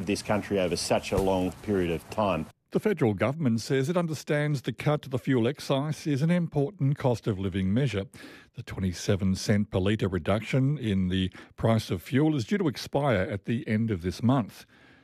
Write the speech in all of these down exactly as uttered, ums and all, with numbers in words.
this country over such a long period of time. The federal government says it understands the cut to the fuel excise is an important cost of living measure. The twenty-seven cent per litre reduction in the price of fuel is due to expire at the end of this month.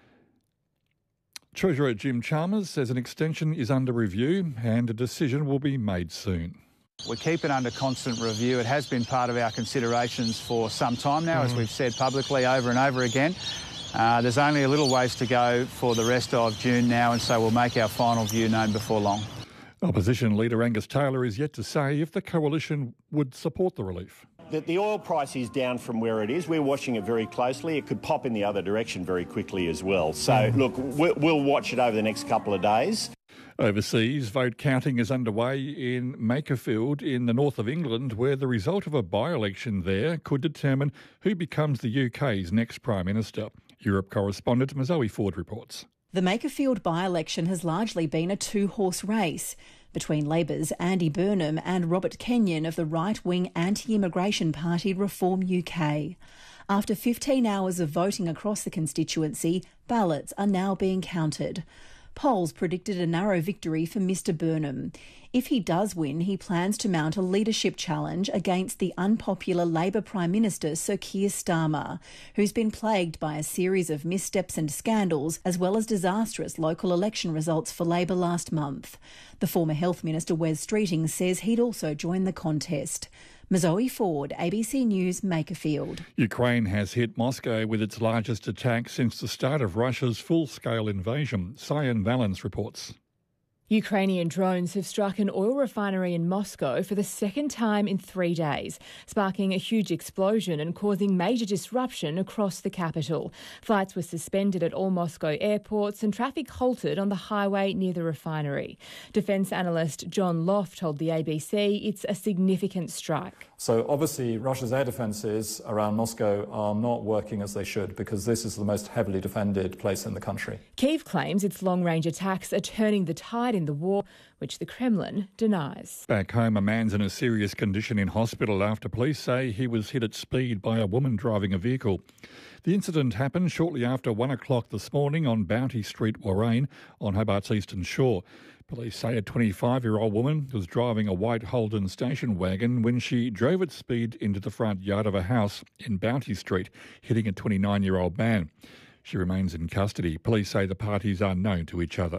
Treasurer Jim Chalmers says an extension is under review and a decision will be made soon. We keep it under constant review. It has been part of our considerations for some time now, mm. as we've said publicly over and over again. Uh, there's only a little ways to go for the rest of June now, and so we'll make our final view known before long. Opposition leader Angus Taylor is yet to say if the coalition would support the relief. The, the oil price is down from where it is. We're watching it very closely. It could pop in the other direction very quickly as well. So, look, we'll watch it over the next couple of days. Overseas, vote counting is underway in Makerfield in the north of England, where the result of a by-election there could determine who becomes the U K's next Prime Minister. Europe correspondent Zoe Ford reports. The Makerfield by-election has largely been a two-horse race between Labor's Andy Burnham and Robert Kenyon of the right-wing anti-immigration party Reform U K. After fifteen hours of voting across the constituency, ballots are now being counted. Polls predicted a narrow victory for Mr Burnham. If he does win, he plans to mount a leadership challenge against the unpopular Labor Prime Minister Sir Keir Starmer, who's been plagued by a series of missteps and scandals, as well as disastrous local election results for Labor last month. The former Health Minister Wes Streeting says he'd also join the contest. Zoe Ford, A B C News, Makerfield. Ukraine has hit Moscow with its largest attack since the start of Russia's full-scale invasion. Cyan Valens reports. Ukrainian drones have struck an oil refinery in Moscow for the second time in three days, sparking a huge explosion and causing major disruption across the capital. Flights were suspended at all Moscow airports and traffic halted on the highway near the refinery. Defence analyst John Loft told the A B C it's a significant strike. So obviously Russia's air defences around Moscow are not working as they should, because this is the most heavily defended place in the country. Kyiv claims its long-range attacks are turning the tide in the war, which the Kremlin denies. Back home, a man's in a serious condition in hospital after police say he was hit at speed by a woman driving a vehicle. The incident happened shortly after one o'clock this morning on Bounty Street, Warrane, on Hobart's eastern shore. Police say a twenty-five-year-old woman was driving a white Holden station wagon when she drove at speed into the front yard of a house in Bounty Street, hitting a twenty-nine-year-old man. She remains in custody. Police say the parties are known to each other.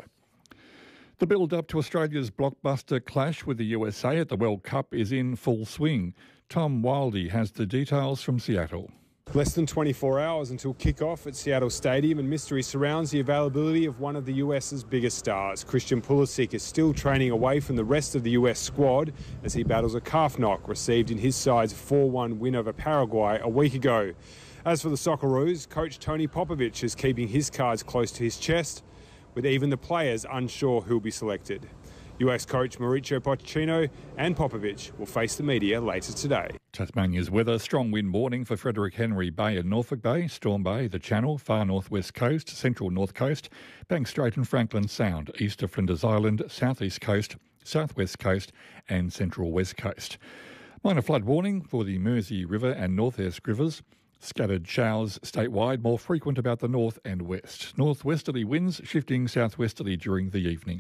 The build-up to Australia's blockbuster clash with the U S A at the World Cup is in full swing. Tom Wildey has the details from Seattle. Less than twenty-four hours until kick-off at Seattle Stadium, and mystery surrounds the availability of one of the US's biggest stars. Christian Pulisic is still training away from the rest of the U S squad as he battles a calf knock received in his side's four one win over Paraguay a week ago. As for the Socceroos, coach Tony Popovic is keeping his cards close to his chest, with even the players unsure who'll be selected. U S coach Mauricio Pochettino and Popovic will face the media later today. Tasmania's weather: strong wind warning for Frederick Henry Bay and Norfolk Bay, Storm Bay, the Channel, far northwest coast, central north coast, Banks Strait and Franklin Sound, east of Flinders Island, southeast coast, southwest coast and central west coast. Minor flood warning for the Mersey River and North Esk rivers. Scattered showers statewide, more frequent about the north and west. Northwesterly winds shifting southwesterly during the evening.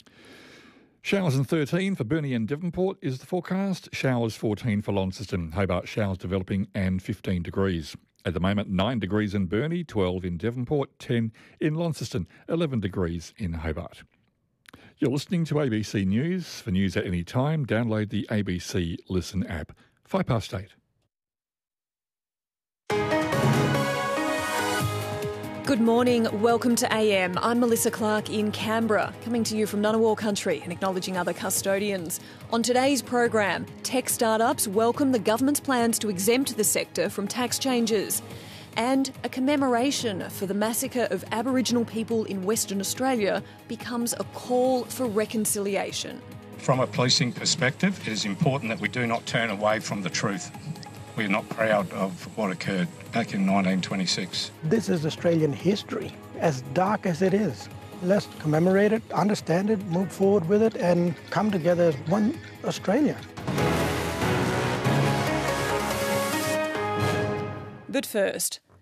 Showers and thirteen for Burnie and Devonport is the forecast. Showers fourteen for Launceston. Hobart showers developing and fifteen degrees. At the moment, nine degrees in Burnie, twelve in Devonport, ten in Launceston, eleven degrees in Hobart. You're listening to A B C News. For news at any time, download the A B C Listen app. Five past eight. Good morning, welcome to A M. I'm Melissa Clark in Canberra, coming to you from Ngunnawal country and acknowledging other custodians. On today's program, tech startups welcome the government's plans to exempt the sector from tax changes, and a commemoration for the massacre of Aboriginal people in Western Australia becomes a call for reconciliation. From a policing perspective, it is important that we do not turn away from the truth. We're not proud of what occurred back in nineteen twenty-six. This is Australian history, as dark as it is. Let's commemorate it, understand it, move forward with it, and come together as one Australia. But first,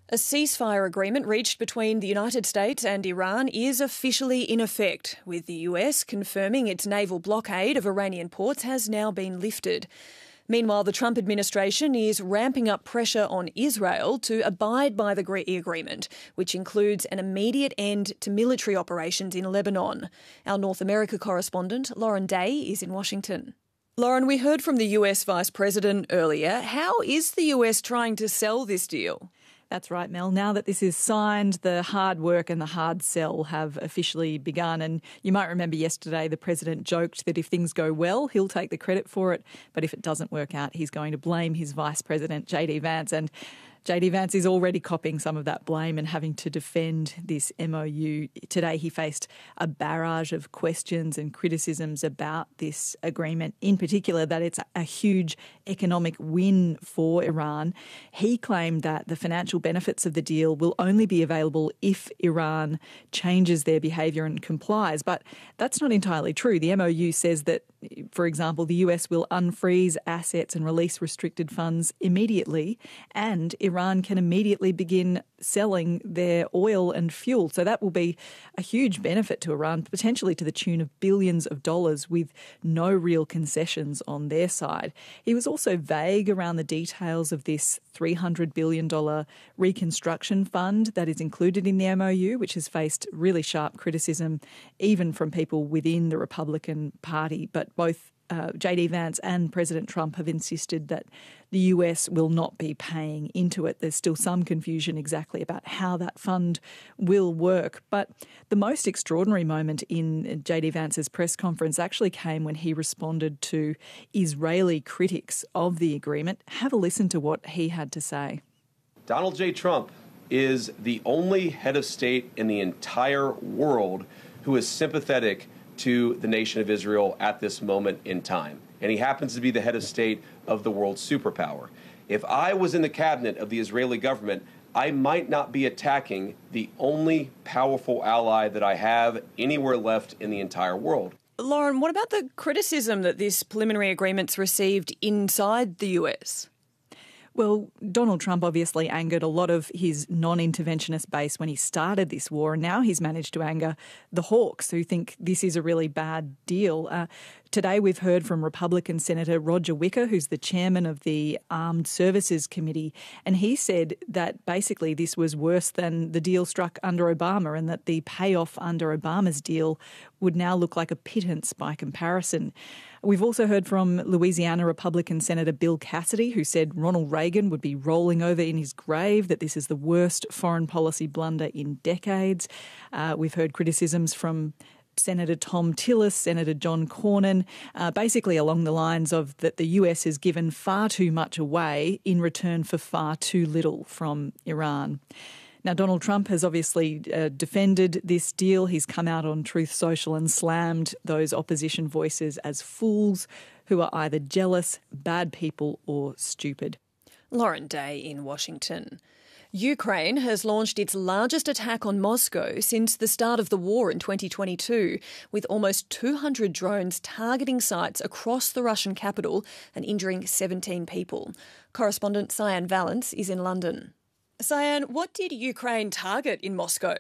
A ceasefire agreement reached between the United States and Iran is officially in effect, with the U S confirming its naval blockade of Iranian ports has now been lifted. Meanwhile, the Trump administration is ramping up pressure on Israel to abide by the agreement, which includes an immediate end to military operations in Lebanon. Our North America correspondent, Lauren Day, is in Washington. Lauren, we heard from the U S Vice President earlier. How is the U S trying to sell this deal? That's right, Mel. Now that this is signed, the hard work and the hard sell have officially begun. And you might remember yesterday the President joked that if things go well, he'll take the credit for it. But if it doesn't work out, he's going to blame his Vice President, J D Vance. And J D Vance is already copping some of that blame and having to defend this M O U. Today he faced a barrage of questions and criticisms about this agreement, in particular that it's a huge economic win for Iran. He claimed that the financial benefits of the deal will only be available if Iran changes their behaviour and complies. But that's not entirely true. The M O U says that, for example, the U S will unfreeze assets and release restricted funds immediately, and Iran can immediately begin selling their oil and fuel. So that will be a huge benefit to Iran, potentially to the tune of billions of dollars with no real concessions on their side. He was also vague around the details of this three hundred billion dollars reconstruction fund that is included in the M O U, which has faced really sharp criticism even from people within the Republican Party. But both Uh, J D Vance and President Trump have insisted that the U S will not be paying into it. There's still some confusion exactly about how that fund will work. But the most extraordinary moment in J D Vance's press conference actually came when he responded to Israeli critics of the agreement. Have a listen to what he had to say. Donald J. Trump is the only head of state in the entire world who is sympathetic to the nation of Israel at this moment in time. And he happens to be the head of state of the world's superpower. If I was in the cabinet of the Israeli government, I might not be attacking the only powerful ally that I have anywhere left in the entire world. Lauren, what about the criticism that this preliminary agreement's received inside the U S? Well, Donald Trump obviously angered a lot of his non-interventionist base when he started this war, and now he's managed to anger the hawks who think this is a really bad deal. Uh, today we've heard from Republican Senator Roger Wicker, who's the chairman of the Armed Services Committee, and he said that basically this was worse than the deal struck under Obama and that the payoff under Obama's deal would now look like a pittance by comparison. We've also heard from Louisiana Republican Senator Bill Cassidy, who said Ronald Reagan would be rolling over in his grave, that this is the worst foreign policy blunder in decades. Uh, we've heard criticisms from Senator Tom Tillis, Senator John Cornyn, uh, basically along the lines of that the U S has given far too much away in return for far too little from Iran. Now, Donald Trump has obviously uh, defended this deal. He's come out on Truth Social and slammed those opposition voices as fools who are either jealous, bad people or stupid. Lauren Day in Washington. Ukraine has launched its largest attack on Moscow since the start of the war in twenty twenty-two, with almost two hundred drones targeting sites across the Russian capital and injuring seventeen people. Correspondent Cyan Valance is in London. Cyan, what did Ukraine target in Moscow?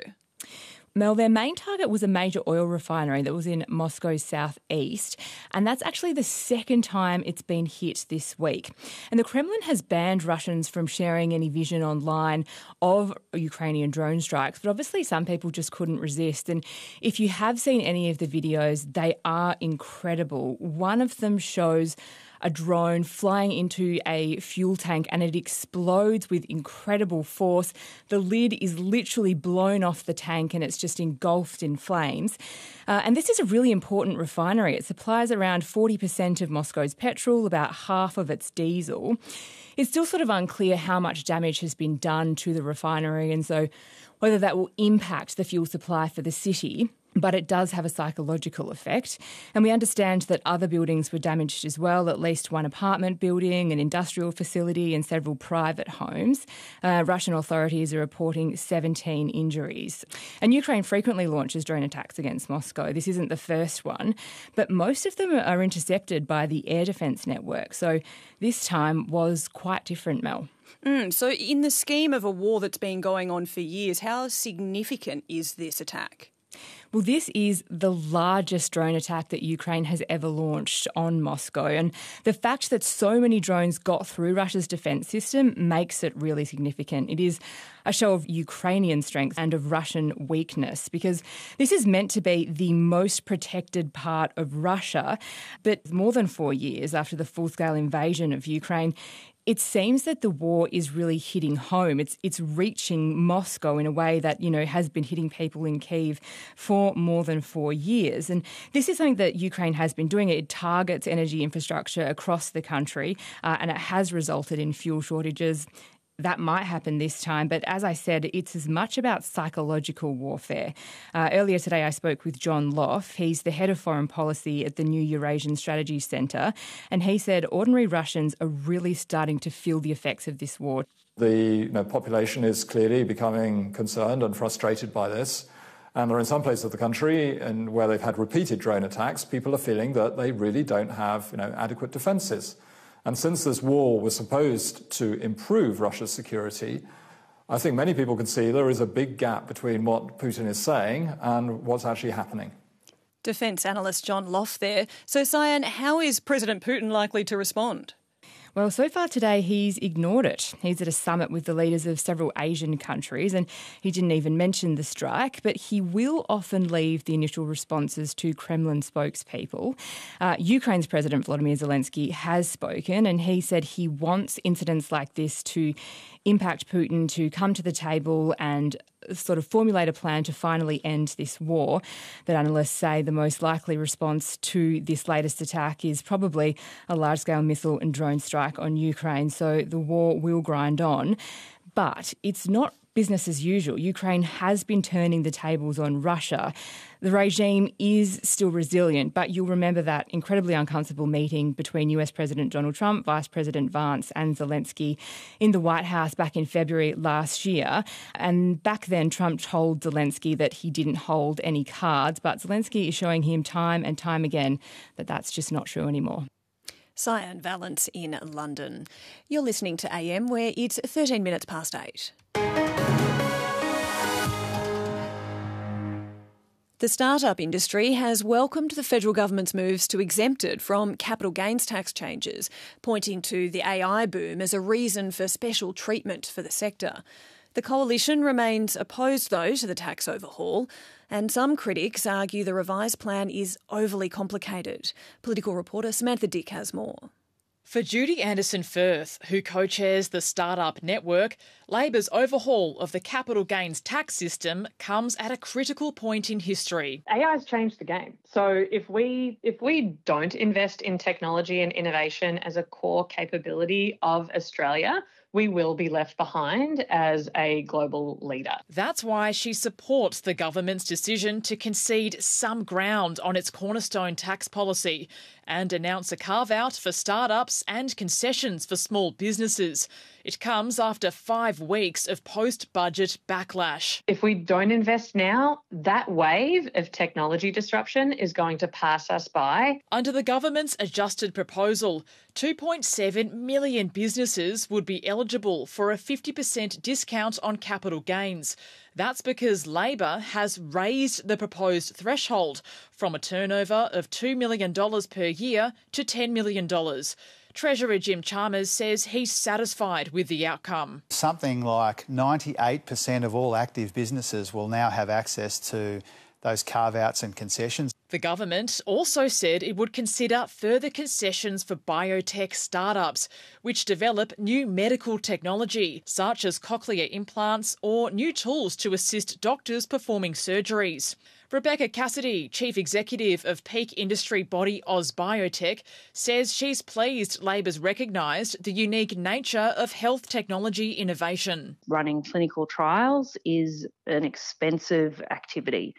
Mel, their main target was a major oil refinery that was in Moscow's southeast, and that's actually the second time it's been hit this week. And the Kremlin has banned Russians from sharing any vision online of Ukrainian drone strikes, but obviously some people just couldn't resist. And if you have seen any of the videos, they are incredible. One of them shows a drone flying into a fuel tank and it explodes with incredible force. The lid is literally blown off the tank and it's just engulfed in flames. Uh, and this is a really important refinery. It supplies around forty percent of Moscow's petrol, about half of its diesel. It's still sort of unclear how much damage has been done to the refinery and so whether that will impact the fuel supply for the city. but it does have a psychological effect. And we understand that other buildings were damaged as well, at least one apartment building, an industrial facility and several private homes. Uh, Russian authorities are reporting seventeen injuries. And Ukraine frequently launches drone attacks against Moscow. This isn't the first one, but most of them are intercepted by the air defence network. So this time was quite different, Mel. Mm, so in the scheme of a war that's been going on for years, how significant is this attack? Well, this is the largest drone attack that Ukraine has ever launched on Moscow. And the fact that so many drones got through Russia's defence system makes it really significant. It is a show of Ukrainian strength and of Russian weakness, because this is meant to be the most protected part of Russia. But more than four years after the full-scale invasion of Ukraine, it seems that the war is really hitting home. It's it's reaching Moscow in a way that, you know, has been hitting people in Kyiv for more than four years. And this is something that Ukraine has been doing. It targets energy infrastructure across the country, uh, and it has resulted in fuel shortages. That might happen this time, but as I said, it's as much about psychological warfare. Uh, earlier today, I spoke with John Loff. He's the head of foreign policy at the New Eurasian Strategy Centre, and he said ordinary Russians are really starting to feel the effects of this war. The you know, population is clearly becoming concerned and frustrated by this. And there are in some places of the country and where they've had repeated drone attacks, people are feeling that they really don't have you know, adequate defences. And since this war was supposed to improve Russia's security, I think many people can see there is a big gap between what Putin is saying and what's actually happening. Defence analyst John Loff there. So, Cyan, how is President Putin likely to respond? Well, so far today, he's ignored it. He's at a summit with the leaders of several Asian countries, and he didn't even mention the strike, but he will often leave the initial responses to Kremlin spokespeople. Uh, Ukraine's President Volodymyr Zelensky has spoken, and he said he wants incidents like this to impact Putin to come to the table and sort of formulate a plan to finally end this war. But analysts say the most likely response to this latest attack is probably a large-scale missile and drone strike on Ukraine. So the war will grind on. But it's not business as usual. Ukraine has been turning the tables on Russia. The regime is still resilient, but you'll remember that incredibly uncomfortable meeting between U S President Donald Trump, Vice President Vance and Zelensky in the White House back in February last year. And back then, Trump told Zelensky that he didn't hold any cards, but Zelensky is showing him time and time again that that's just not true anymore. Cyan Valance in London. You're listening to A M, where it's thirteen minutes past eight. The startup industry has welcomed the federal government's moves to exempt it from capital gains tax changes, pointing to the A I boom as a reason for special treatment for the sector. The coalition remains opposed, though, to the tax overhaul, and some critics argue the revised plan is overly complicated. Political reporter Samantha Dick has more. For Judy Anderson-Firth, who co-chairs the Startup Network, Labor's overhaul of the capital gains tax system comes at a critical point in history. A I has changed the game. So if we if we don't invest in technology and innovation as a core capability of Australia, we will be left behind as a global leader. That's why she supports the government's decision to concede some ground on its cornerstone tax policy and announce a carve-out for startups and concessions for small businesses. It comes after five weeks of post-budget backlash. If we don't invest now, that wave of technology disruption is going to pass us by. Under the government's adjusted proposal, two point seven million businesses would be eligible for a fifty percent discount on capital gains. That's because Labor has raised the proposed threshold from a turnover of two million dollars per year to ten million dollars. Treasurer Jim Chalmers says he's satisfied with the outcome. Something like ninety-eight percent of all active businesses will now have access to those carve-outs and concessions. The government also said it would consider further concessions for biotech startups, which develop new medical technology, such as cochlear implants or new tools to assist doctors performing surgeries. Rebecca Cassidy, Chief Executive of peak industry body AusBiotech, says she's pleased Labor's recognised the unique nature of health technology innovation. Running clinical trials is an expensive activity.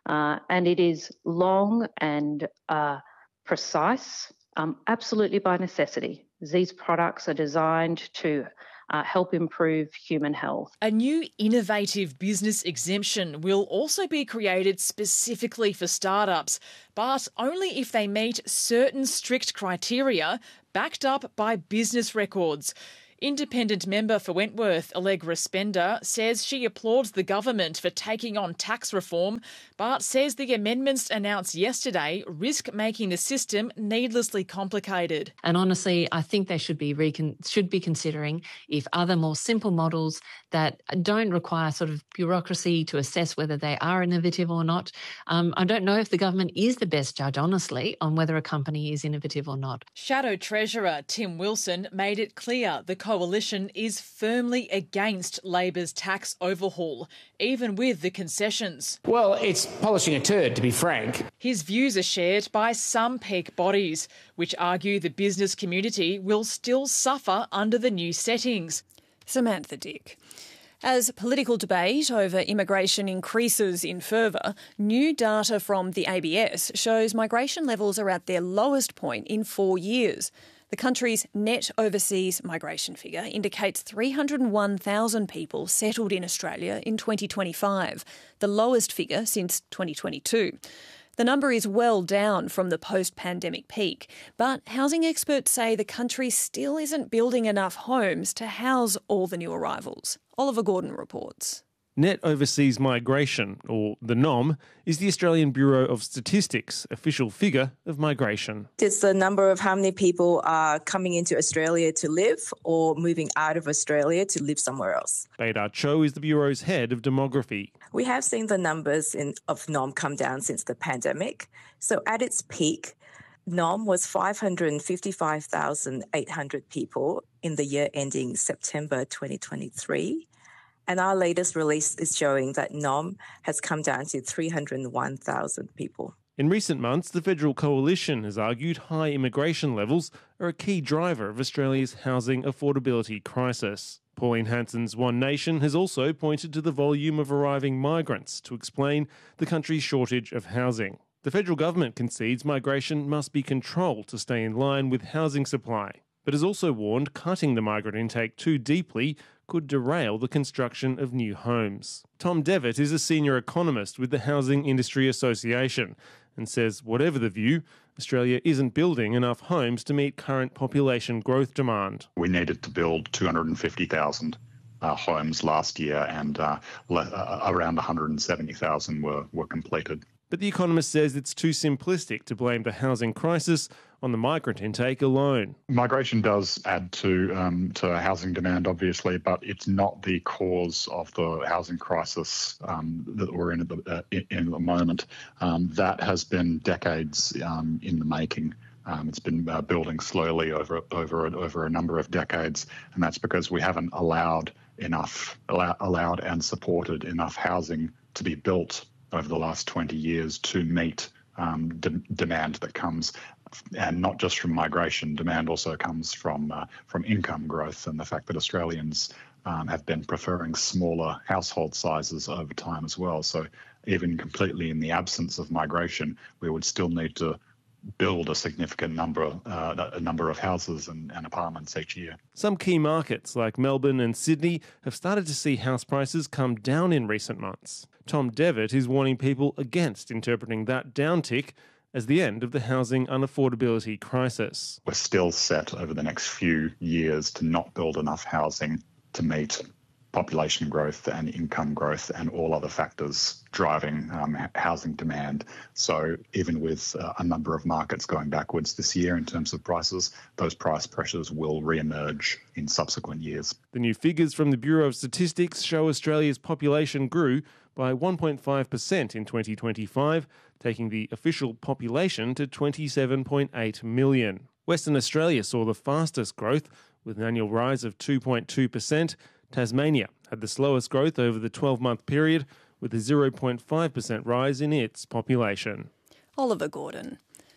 uh, and it is long and uh, precise, um, absolutely by necessity. These products are designed to uh, help improve human health. A new innovative business exemption will also be created specifically for startups, but only if they meet certain strict criteria backed up by business records. Independent member for Wentworth, Allegra Spender, says she applauds the government for taking on tax reform, but says the amendments announced yesterday risk making the system needlessly complicated. And honestly, I think they should be recon- should be considering if other more simple models that don't require sort of bureaucracy to assess whether they are innovative or not. Um, I don't know if the government is the best judge, honestly, on whether a company is innovative or not. Shadow Treasurer Tim Wilson made it clear the Coalition is firmly against Labor's tax overhaul, even with the concessions. Well, it's polishing a turd, to be frank. His views are shared by some peak bodies, which argue the business community will still suffer under the new settings. Samantha Dick. As political debate over immigration increases in fervour, new data from the A B S shows migration levels are at their lowest point in four years. The country's net overseas migration figure indicates three hundred one thousand people settled in Australia in twenty twenty-five, the lowest figure since twenty twenty-two. The number is well down from the post-pandemic peak, but housing experts say the country still isn't building enough homes to house all the new arrivals. Oliver Gordon reports. Net Overseas Migration, or the N O M, is the Australian Bureau of Statistics' official figure of migration. It's the number of how many people are coming into Australia to live or moving out of Australia to live somewhere else. Baydar Cho is the Bureau's head of demography. We have seen the numbers in, of N O M come down since the pandemic. So at its peak, N O M was five hundred fifty-five thousand eight hundred people in the year ending September twenty twenty-three. And our latest release is showing that N O M has come down to three hundred one thousand people. In recent months, the Federal Coalition has argued high immigration levels are a key driver of Australia's housing affordability crisis. Pauline Hanson's One Nation has also pointed to the volume of arriving migrants to explain the country's shortage of housing. The federal government concedes migration must be controlled to stay in line with housing supply, but has also warned cutting the migrant intake too deeply could derail the construction of new homes. Tom Devitt is a senior economist with the Housing Industry Association and says whatever the view, Australia isn't building enough homes to meet current population growth demand. We needed to build two hundred fifty thousand uh, homes last year, and uh, le- uh, around one hundred seventy thousand were, were completed. But the economist says it's too simplistic to blame the housing crisis on the migrant intake alone. Migration does add to um, to housing demand, obviously, but it's not the cause of the housing crisis um, that we're in at the, uh, in, in the moment. Um, that has been decades um, in the making. Um, it's been uh, building slowly over over over a number of decades, and that's because we haven't allowed enough allow, allowed and supported enough housing to be built over the last twenty years to meet um, de- demand that comes, and not just from migration. Demand also comes from uh, from income growth and the fact that Australians um, have been preferring smaller household sizes over time as well. So even completely in the absence of migration, we would still need to build a significant number of, uh, a number of houses and, and apartments each year. Some key markets like Melbourne and Sydney have started to see house prices come down in recent months. Tom Devitt is warning people against interpreting that downtick as the end of the housing unaffordability crisis. We're still set over the next few years to not build enough housing to meet population growth and income growth and all other factors driving um, housing demand. So even with uh, a number of markets going backwards this year in terms of prices, those price pressures will re-emerge in subsequent years. The new figures from the Bureau of Statistics show Australia's population grew by one point five percent in twenty twenty-five, taking the official population to twenty-seven point eight million. Western Australia saw the fastest growth, with an annual rise of two point two percent. Tasmania had the slowest growth over the twelve-month period, with a zero point five percent rise in its population. Oliver Gordon.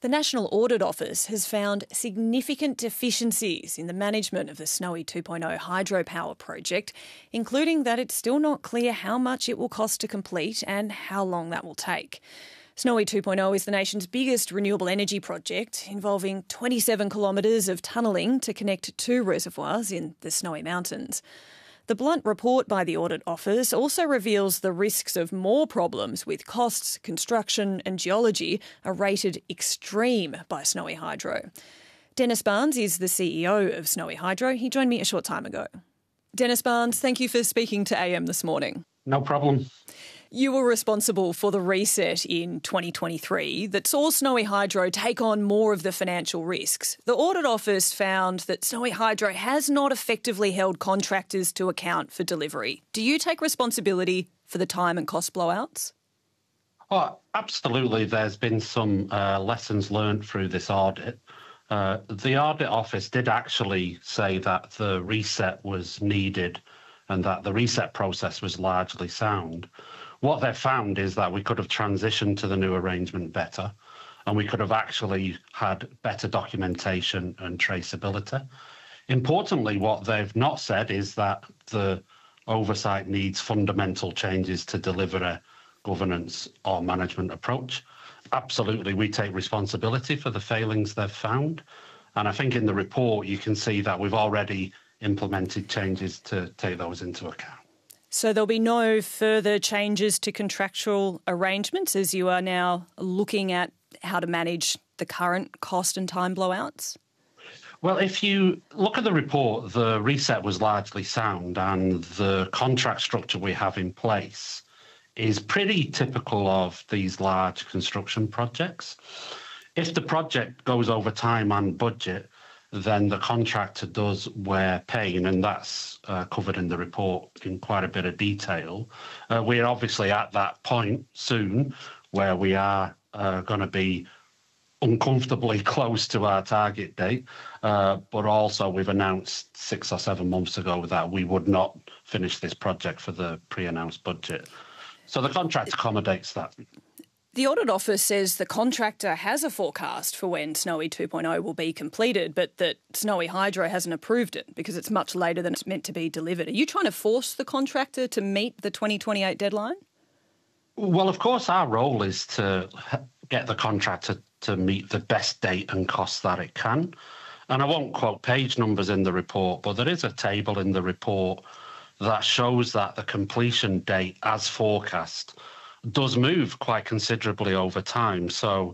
The National Audit Office has found significant deficiencies in the management of the Snowy two point oh hydropower project, including that it's still not clear how much it will cost to complete and how long that will take. Snowy two point oh is the nation's biggest renewable energy project, involving twenty-seven kilometres of tunnelling to connect two reservoirs in the Snowy Mountains. The Blunt report by the Audit Office also reveals the risks of more problems with costs, construction and geology are rated extreme by Snowy Hydro. Dennis Barnes is the C E O of Snowy Hydro. He joined me a short time ago. Dennis Barnes, thank you for speaking to A M this morning. No problem. You were responsible for the reset in twenty twenty-three that saw Snowy Hydro take on more of the financial risks. The Audit Office found that Snowy Hydro has not effectively held contractors to account for delivery. Do you take responsibility for the time and cost blowouts? Oh, absolutely. There's been some uh, lessons learned through this audit. Uh, the Audit Office did actually say that the reset was needed and that the reset process was largely sound. What they've found is that we could have transitioned to the new arrangement better, and we could have actually had better documentation and traceability. Importantly, what they've not said is that the oversight needs fundamental changes to deliver a governance or management approach. Absolutely, we take responsibility for the failings they've found. And I think in the report, you can see that we've already implemented changes to take those into account. So there'll be no further changes to contractual arrangements as you are now looking at how to manage the current cost and time blowouts? Well, if you look at the report, the reset was largely sound, and the contract structure we have in place is pretty typical of these large construction projects. If the project goes over time and budget, then the contractor does wear pain, and that's uh, covered in the report in quite a bit of detail. Uh, we're obviously at that point soon where we are uh, going to be uncomfortably close to our target date, uh, but also we've announced six or seven months ago that we would not finish this project for the pre-announced budget. So the contract accommodates that. The Audit Office says the contractor has a forecast for when Snowy two point oh will be completed, but that Snowy Hydro hasn't approved it because it's much later than it's meant to be delivered. Are you trying to force the contractor to meet the twenty twenty-eight deadline? Well, of course, our role is to get the contractor to meet the best date and cost that it can. And I won't quote page numbers in the report, but there is a table in the report that shows that the completion date, as forecast, does move quite considerably over time. So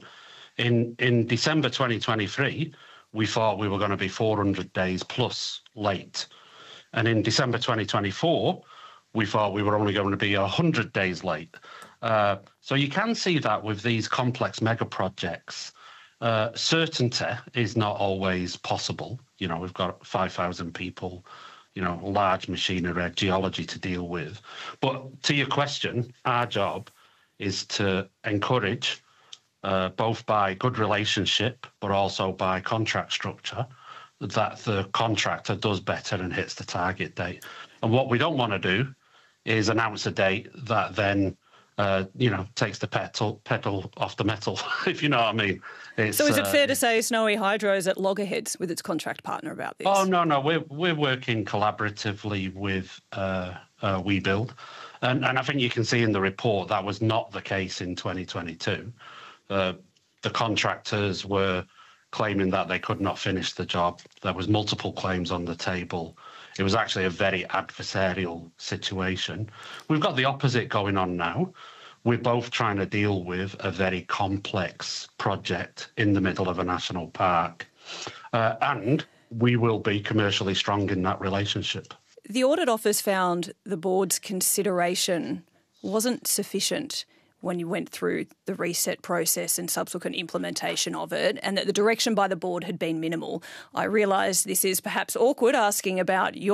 in in December twenty twenty-three, we thought we were going to be four hundred days plus late. And in December twenty twenty-four, we thought we were only going to be one hundred days late. Uh, so you can see that with these complex mega projects, uh, certainty is not always possible. You know, we've got five thousand people, you know, large machinery, geology to deal with. But to your question, our job is to encourage, uh, both by good relationship, but also by contract structure, that the contractor does better and hits the target date. And what we don't want to do is announce a date that then, uh, you know, takes the pedal, pedal off the metal, if you know what I mean. It's, so is it uh, fair to say Snowy Hydro is at loggerheads with its contract partner about this? Oh, no, no, we're, we're working collaboratively with uh, uh, WeBuild. And, and I think you can see in the report that was not the case in twenty twenty-two. Uh, the contractors were claiming that they could not finish the job. There was multiple claims on the table. It was actually a very adversarial situation. We've got the opposite going on now. We're both trying to deal with a very complex project in the middle of a national park. Uh, and we will be commercially strong in that relationship. The Audit Office found the board's consideration wasn't sufficient when you went through the reset process and subsequent implementation of it, and that the direction by the board had been minimal. I realise this is perhaps awkward asking about your